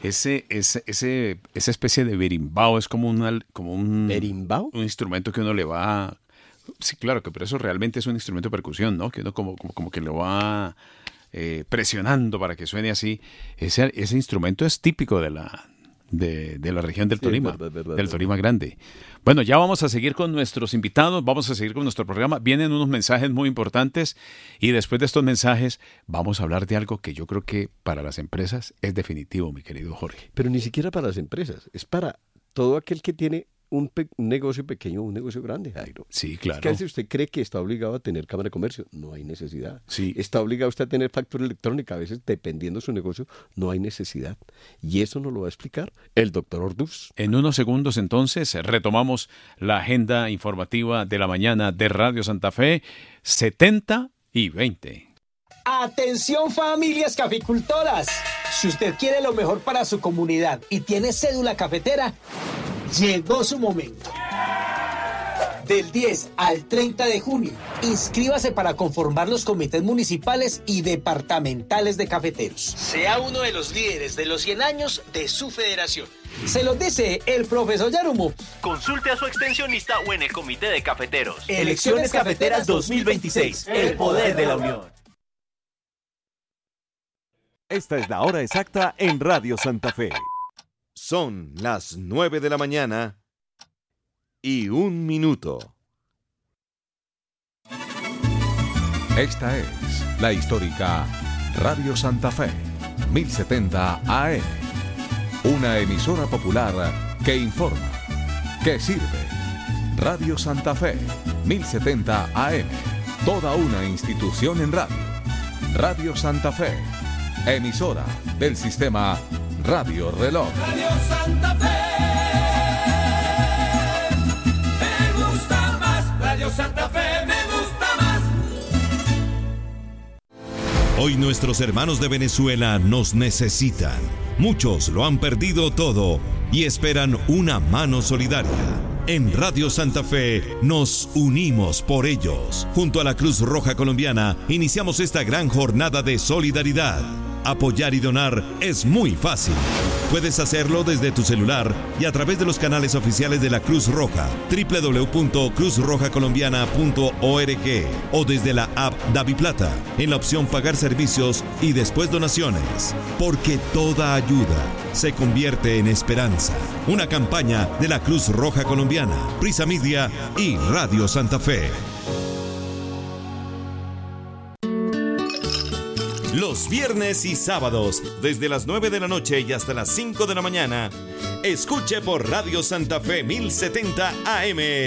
esa especie de berimbau es como un ¿Berimbau? un instrumento que uno le va. Sí, claro, pero eso realmente es un instrumento de percusión, ¿no? Que uno como que lo va presionando para que suene así. Ese instrumento es típico de la región del Tolima, del Tolima Grande. Bueno, ya vamos a seguir con nuestros invitados, vamos a seguir con nuestro programa. Vienen unos mensajes muy importantes y después de estos mensajes vamos a hablar de algo que yo creo que para las empresas es definitivo, mi querido Jorge. Pero ni siquiera para las empresas, es para todo aquel que tiene un negocio pequeño o un negocio grande, Jairo. Sí, claro. Es que a veces usted cree que está obligado a tener cámara de comercio. No hay necesidad. Sí. Está obligado usted a tener factura electrónica. A veces, dependiendo de su negocio, no hay necesidad. Y eso nos lo va a explicar el doctor Orduz. En unos segundos, entonces, retomamos la agenda informativa de la mañana de Radio Santa Fe, 70 y 20. Atención, familias caficultoras. Si usted quiere lo mejor para su comunidad y tiene cédula cafetera, llegó su momento. Del 10 al 30 de junio, inscríbase para conformar los comités municipales y departamentales de cafeteros. Sea uno de los líderes de los 100 años de su federación. Se los dice el profesor Yarumo. Consulte a su extensionista o en el comité de cafeteros. Elecciones Cafeteras 2026. El poder de la unión. Esta es la hora exacta en Radio Santa Fe. Son las 9 de la mañana y 1 minuto. Esta es la histórica Radio Santa Fe, 1070 AM. Una emisora popular que informa, que sirve. Radio Santa Fe, 1070 AM. Toda una institución en radio. Radio Santa Fe, emisora del sistema Radio Reloj. Radio Santa Fe, me gusta más. Radio Santa Fe, me gusta más. Hoy nuestros hermanos de Venezuela nos necesitan. Muchos lo han perdido todo y esperan una mano solidaria. En Radio Santa Fe nos unimos por ellos. Junto a la Cruz Roja Colombiana iniciamos esta gran jornada de solidaridad. Apoyar y donar es muy fácil. Puedes hacerlo desde tu celular y a través de los canales oficiales de la Cruz Roja, www.cruzrojacolombiana.org o desde la app DaviPlata, en la opción Pagar servicios y después donaciones. Porque toda ayuda se convierte en esperanza. Una campaña de la Cruz Roja Colombiana, Prisa Media y Radio Santa Fe. Los viernes y sábados, desde las 9 de la noche y hasta las 5 de la mañana, escuche por Radio Santa Fe 1070 AM